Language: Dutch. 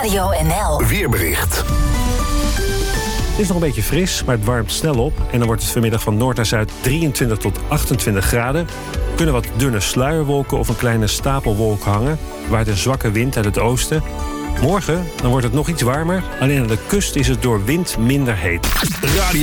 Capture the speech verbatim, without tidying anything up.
Radio N L. Weerbericht. Het is nog een beetje fris, maar het warmt snel op. En dan wordt het vanmiddag van noord naar zuid drieëntwintig tot achtentwintig graden. Er kunnen wat dunne sluierwolken of een kleine stapelwolk hangen. Er waait een zwakke wind uit het oosten. Morgen dan wordt het nog iets warmer. Alleen aan de kust is het door wind minder heet. Radio